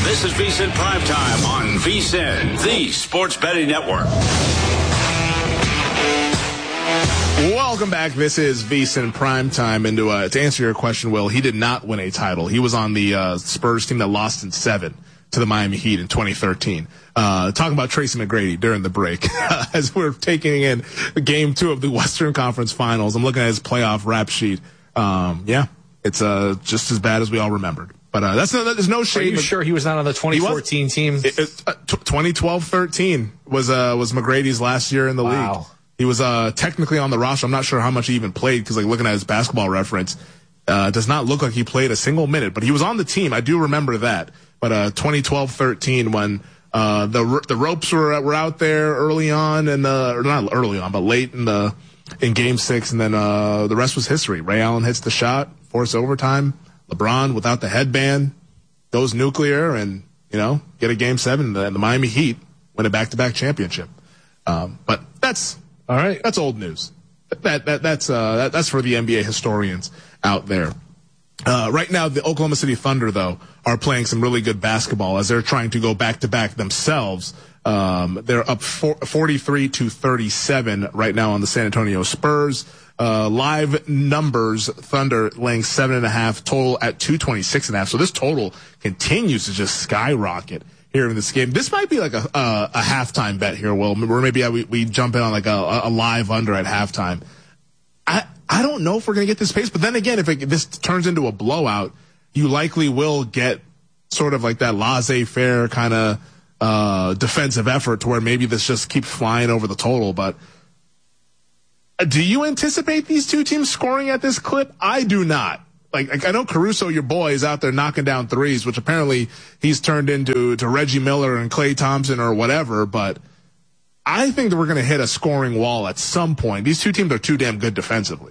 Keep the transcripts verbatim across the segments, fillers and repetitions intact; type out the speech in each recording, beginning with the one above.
This is VSiN Primetime on VSiN, the Sports Betting Network. Welcome back. This is VSiN Primetime. And to, uh, to answer your question, Will, he did not win a title. He was on the uh, Spurs team that lost in seven to the Miami Heat in twenty thirteen. Uh, talking about Tracy McGrady during the break. As we're taking in game two of the Western Conference Finals, I'm looking at his playoff rap sheet. Um, yeah, it's uh, just as bad as we all remembered. But uh, that's no, there's no shade. Are you sure he was not on the twenty fourteen team? It, it, uh, twenty twelve thirteen was uh, was McGrady's last year in the wow. league. He was uh, technically on the roster. I'm not sure how much he even played because, like, looking at his basketball reference, uh, does not look like he played a single minute. But he was on the team. I do remember that. But uh, twenty twelve thirteen, when uh, the the ropes were were out there early on, and uh, or not early on, but late in the in Game Six, and then uh, the rest was history. Ray Allen hits the shot, force overtime. LeBron without the headband goes nuclear, and you know get a Game Seven. And the, the Miami Heat win a back-to-back championship. Um, but that's. All right, that's old news. That that that's uh that, that's for the N B A historians out there. Uh, right now, the Oklahoma City Thunder though are playing some really good basketball as they're trying to go back to back themselves. Um, they're up forty-three to thirty-seven right now on the San Antonio Spurs. Uh, live numbers: Thunder laying seven and a half, total at two twenty-six and a half. So this total continues to just skyrocket here in this game. This might be like a uh, a halftime bet here, Will, where maybe we, we jump in on like a, a live under at halftime. I I don't know if we're going to get this pace, but then again, if it, this turns into a blowout, you likely will get sort of like that laissez-faire kind of uh, defensive effort to where maybe this just keeps flying over the total. But do you anticipate these two teams scoring at this clip? I do not. Like, like I know Caruso, your boy, is out there knocking down threes, which apparently he's turned into to Reggie Miller and Klay Thompson or whatever. But I think that we're going to hit a scoring wall at some point. These two teams are too damn good defensively.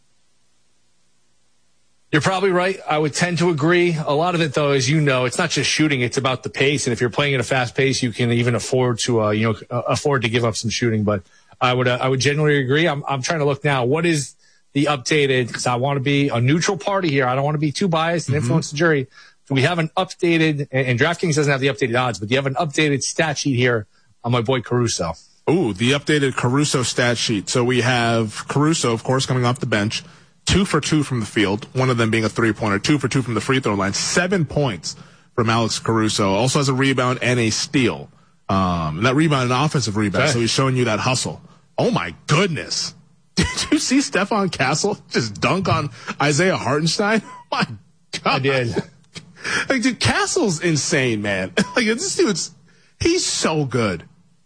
You're probably right. I would tend to agree. A lot of it, though, as you know, it's not just shooting; it's about the pace. And if you're playing at a fast pace, you can even afford to, uh, you know, uh, afford to give up some shooting. But I would, uh, I would generally agree. I'm, I'm trying to look now. What is the updated, because I want to be a neutral party here. I don't want to be too biased and mm-hmm. influence the jury. So we have an updated, and DraftKings doesn't have the updated odds, but you have an updated stat sheet here on my boy Caruso. Ooh, the updated Caruso stat sheet. So we have Caruso, of course, coming off the bench, two for two from the field, one of them being a three-pointer, two for two from the free throw line, seven points from Alex Caruso. Also has a rebound and a steal. Um, and that rebound, an offensive rebound, okay. So he's showing you that hustle. Oh, my goodness. Did you see Stephon Castle just dunk on Isaiah Hartenstein? Oh my God. I did. Like, dude, Castle's insane, man. Like, this dude's, he's so good.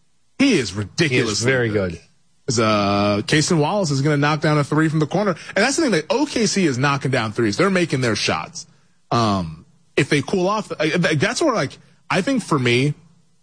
He is ridiculous. He is very good. good. Uh, Cason Wallace is going to knock down a three from the corner. And that's the thing, like, O K C is knocking down threes. They're making their shots. Um, if they cool off, that's where, like, I think for me,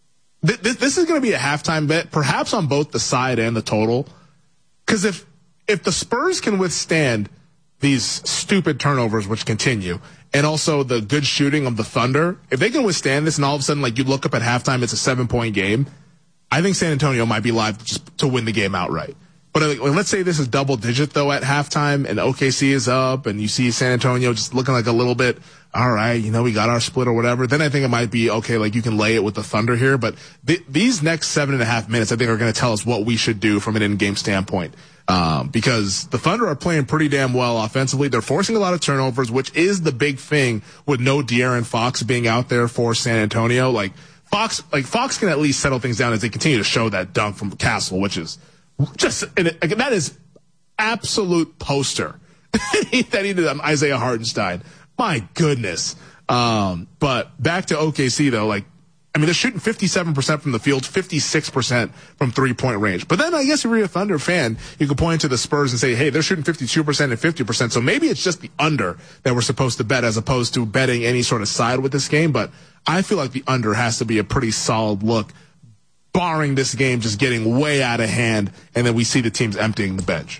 th- th- this is going to be a halftime bet, perhaps on both the side and the total. Because if, If the Spurs can withstand these stupid turnovers, which continue, and also the good shooting of the Thunder, if they can withstand this and all of a sudden, like, you look up at halftime, it's a seven-point game, I think San Antonio might be live just to win the game outright. But uh, let's say this is double-digit, though, at halftime, and O K C is up, and you see San Antonio just looking like a little bit, all right, you know, we got our split or whatever, then I think it might be, okay, like, you can lay it with the Thunder here. But th- these next seven and a half minutes, I think, are going to tell us what we should do from an in-game standpoint. Um, because the Thunder are playing pretty damn well offensively. They're forcing a lot of turnovers, which is the big thing with no De'Aaron Fox being out there for San Antonio. Like Fox, like Fox can at least settle things down as they continue to show that dunk from Castle, which is just, and it, that is absolute poster that he did on Isaiah Hartenstein. My goodness. Um, but back to O K C though, like, I mean, they're shooting fifty-seven percent from the field, fifty-six percent from three-point range. But then I guess if you're a Thunder fan, you could point to the Spurs and say, hey, they're shooting fifty-two percent and fifty percent. So maybe it's just the under that we're supposed to bet as opposed to betting any sort of side with this game. But I feel like the under has to be a pretty solid look, barring this game just getting way out of hand and then we see the teams emptying the bench.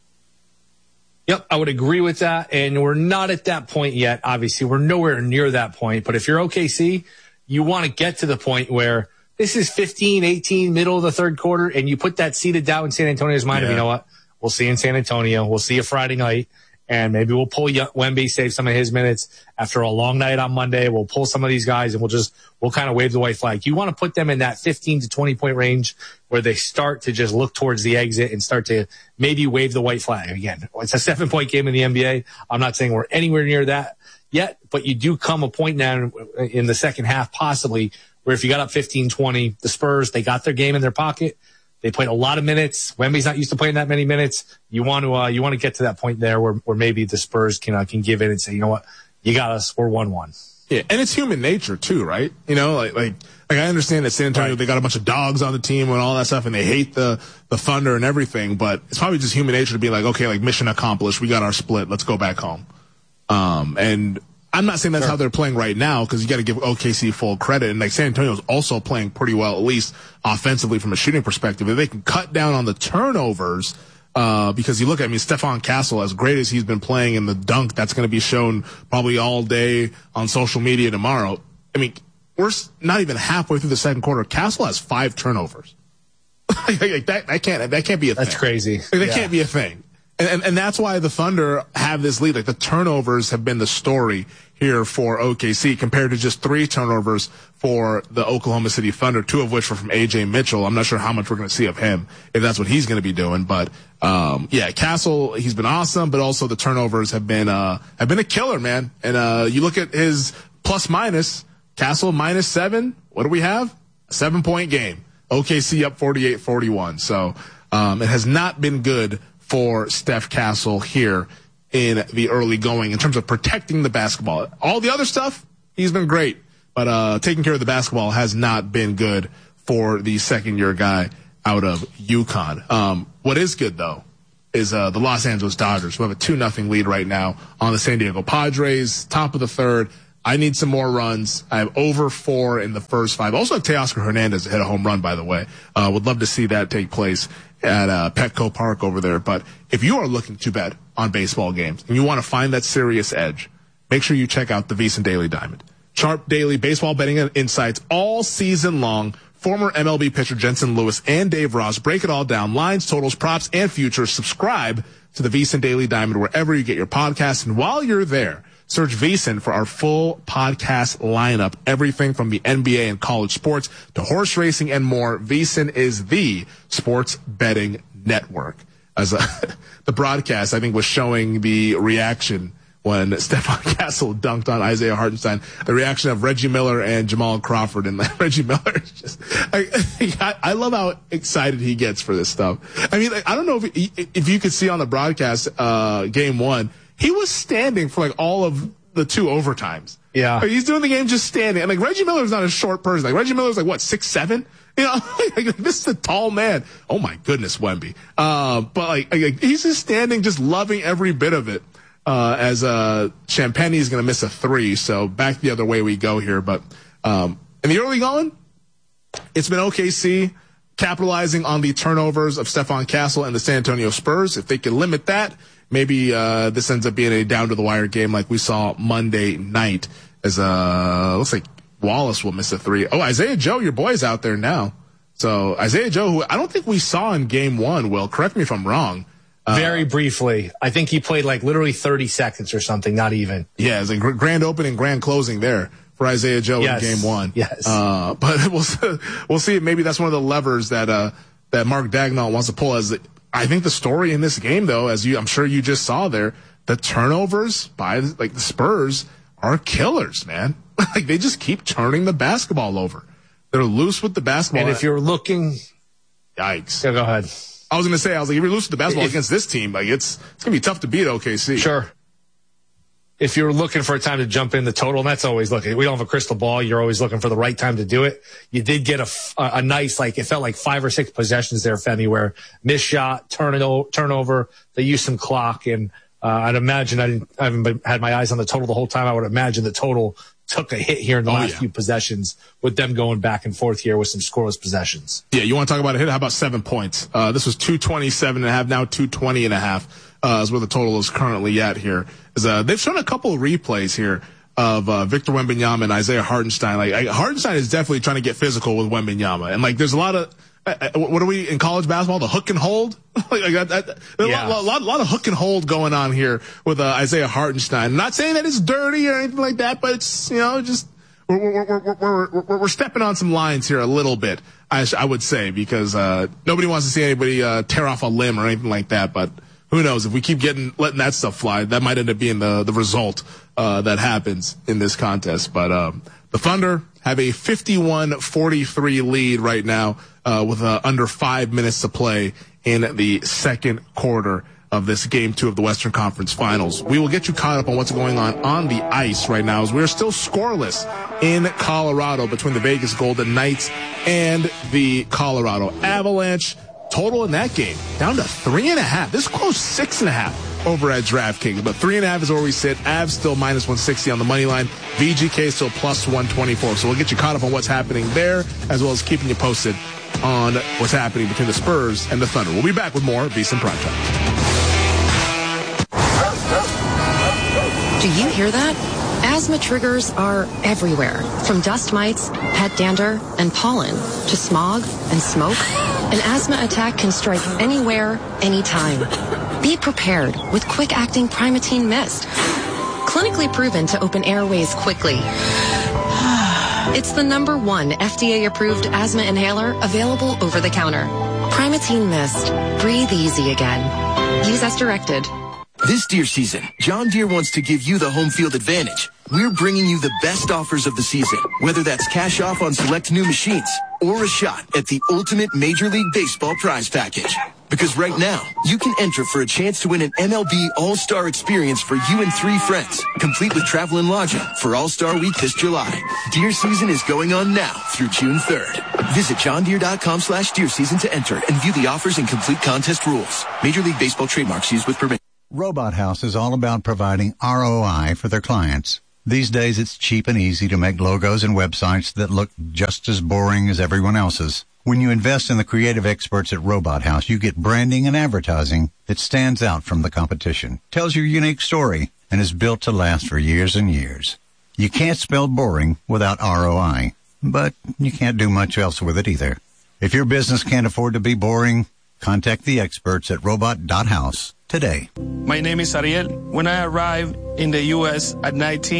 Yep, I would agree with that. And we're not at that point yet. Obviously, we're nowhere near that point. But if you're O K C, you want to get to the point where this is fifteen, eighteen, middle of the third quarter, and you put that seeded doubt in San Antonio's mind yeah. of, you know what, we'll see in San Antonio, we'll see you Friday night, and maybe we'll pull Wemby, save some of his minutes after a long night on Monday. We'll pull some of these guys, and we'll just we'll kind of wave the white flag. You want to put them in that fifteen to twenty point range where they start to just look towards the exit and start to maybe wave the white flag again. It's a seven point game in the N B A. I'm not saying we're anywhere near that yet, but you do come a point now in the second half possibly where if you got up fifteen twenty, the Spurs, they got their game in their pocket. They played a lot of minutes. Wemby's not used to playing that many minutes. You want to uh, you want to get to that point there where, where maybe the Spurs can uh, can give in and say, you know what, you got us. We're one one. Yeah, and it's human nature too, right? You know, like like like I understand that San Antonio, right, they got a bunch of dogs on the team and all that stuff, and they hate the the Thunder and everything. But it's probably just human nature to be like, okay, like mission accomplished. We got our split. Let's go back home. Um, and I'm not saying that's sure. how they're playing right now, because you got to give O K C full credit. And like San Antonio's also playing pretty well, at least offensively from a shooting perspective. If they can cut down on the turnovers, uh, because you look at, I mean, Stephon Castle, as great as he's been playing in the dunk, that's going to be shown probably all day on social media tomorrow. I mean, we're not even halfway through the second quarter. Castle has five turnovers. like that, that can't, that can't be a that's thing. That's crazy. Like, that yeah. can't be a thing. And, and, and that's why the Thunder have this lead. Like, the turnovers have been the story here for O K C compared to just three turnovers for the Oklahoma City Thunder, two of which were from A J Mitchell. I'm not sure how much we're going to see of him, if that's what he's going to be doing. But, um, yeah, Castle, he's been awesome, but also the turnovers have been, uh, have been a killer, man. And, uh, you look at his plus minus, Castle minus seven. What do we have? A seven point game. O K C up forty-eight forty-one. So, um, it has not been good for Steph Castle here in the early going in terms of protecting the basketball. All the other stuff, he's been great, but uh taking care of the basketball has not been good for the second-year guy out of UConn. Um, what is good, though, is uh the Los Angeles Dodgers, who have a two nothing lead right now on the San Diego Padres, top of the third. I need some more runs. I have over four in the first five. Also have Teoscar Hernandez hit a home run, by the way. Uh, would love to see that take place at uh, Petco Park over there. But if you are looking to bet on baseball games and you want to find that serious edge, make sure you check out the VSiN Daily Diamond. Sharp daily baseball betting insights all season long. Former M L B pitcher Jensen Lewis and Dave Ross break it all down. Lines, totals, props, and futures. Subscribe to the VSiN Daily Diamond wherever you get your podcasts. And while you're there, search VSiN for our full podcast lineup. Everything from the N B A and college sports to horse racing and more. VSiN is the sports betting network. As a, the broadcast, I think, was showing the reaction when Stephon Castle dunked on Isaiah Hartenstein, the reaction of Reggie Miller and Jamal Crawford. And like, Reggie Miller is just, I, I love how excited he gets for this stuff. I mean, like, I don't know if, if you could see on the broadcast, uh, game one, he was standing for like all of the two overtimes. Yeah. Like, he's doing the game just standing. And like Reggie Miller's not a short person. Like Reggie Miller's like what, six, seven? You know, like, this is a tall man. Oh my goodness, Wemby. Uh, but like, like he's just standing, just loving every bit of it. Uh, as, uh, Champagny is going to miss a three. So back the other way we go here. But, um, in the early going, it's been O K C capitalizing on the turnovers of Stephon Castle and the San Antonio Spurs. If they can limit that, maybe, uh, this ends up being a down to the wire game like we saw Monday night as, uh, looks like Wallace will miss a three. Oh, Isaiah Joe, your boy's out there now. So Isaiah Joe, who I don't think we saw in game one, Will, correct me if I'm wrong. Uh, Very briefly. I think he played like literally thirty seconds or something, not even. Yeah, it's a grand opening, grand closing there for Isaiah Joe yes. in game one. Yes. Uh, but we'll, we'll see. Maybe that's one of the levers that, uh, that Mark Daigneault wants to pull as the, I think the story in this game, though, as you, I'm sure you just saw there, the turnovers by like the Spurs are killers, man. Like they just keep turning the basketball over. They're loose with the basketball. And if you're looking, yikes. Yeah, go ahead. I was going to say, I was like, if you're loose with the basketball if, against this team, like it's, it's going to be tough to beat O K C. Sure. If you're looking for a time to jump in the total, and that's always looking, we don't have a crystal ball. You're always looking for the right time to do it. You did get a, a nice, like, it felt like five or six possessions there, Femi, where missed shot, turn turnover, they used some clock. And, uh, I'd imagine I didn't, I haven't been, had my eyes on the total the whole time. I would imagine the total took a hit here in the oh, last yeah. few possessions with them going back and forth here with some scoreless possessions. Yeah. You want to talk about a hit? How about seven points? Uh, this was two twenty-seven and a half, now two twenty and a half. Uh, is where the total is currently at here. Is, uh, they've shown a couple of replays here of, uh, Victor Wembanyama and Isaiah Hartenstein. Like, I, Hartenstein is definitely trying to get physical with Wembanyama. And like, there's a lot of, uh, what are we in college basketball? The hook and hold? like, like that, that, there's yeah. a lot, lot, lot of hook and hold going on here with uh, Isaiah Hartenstein. I'm not saying that it's dirty or anything like that, but it's, you know, just we're we're we're we're, we're, we're stepping on some lines here a little bit. I, I would say because uh, nobody wants to see anybody uh, tear off a limb or anything like that, but. Who knows? If we keep getting letting that stuff fly, that might end up being the the result uh, that happens in this contest. But um, the Thunder have a fifty-one forty-three lead right now uh, with uh, under five minutes to play in the second quarter of this game two of the Western Conference Finals. We will get you caught up on what's going on on the ice right now as we're still scoreless in Colorado between the Vegas Golden Knights and the Colorado Avalanche. Total in that game down to three and a half. This close six and a half over at DraftKings, but three and a half is where we sit. Avs still minus one sixty on the money line. V G K still plus one twenty-four. So we'll get you caught up on what's happening there, as well as keeping you posted on what's happening between the Spurs and the Thunder. We'll be back with more VSiN Prime Time. Do you hear that? Asthma triggers are everywhere, from dust mites, pet dander, and pollen, to smog and smoke. An asthma attack can strike anywhere, anytime. Be prepared with quick-acting Primatene Mist. Clinically proven to open airways quickly. It's the number one F D A-approved asthma inhaler available over the counter. Primatene Mist. Breathe easy again. Use as directed. This Deere season, John Deere wants to give you the home field advantage. We're bringing you the best offers of the season, whether that's cash off on select new machines or a shot at the ultimate Major League Baseball prize package. Because right now, you can enter for a chance to win an M L B All-Star experience for you and three friends, complete with travel and lodging for All-Star Week this July. Deer season is going on now through June third. Visit johndeere.com slash deer season to enter and view the offers and complete contest rules. Major League Baseball trademarks used with permission. Robot House is all about providing R O I for their clients. These days, it's cheap and easy to make logos and websites that look just as boring as everyone else's. When you invest in the creative experts at Robot House, you get branding and advertising that stands out from the competition, tells your unique story, and is built to last for years and years. You can't spell boring without R O I, but you can't do much else with it either. If your business can't afford to be boring, contact the experts at robot dot house today. My name is Ariel. When I arrived in the U S at nineteen,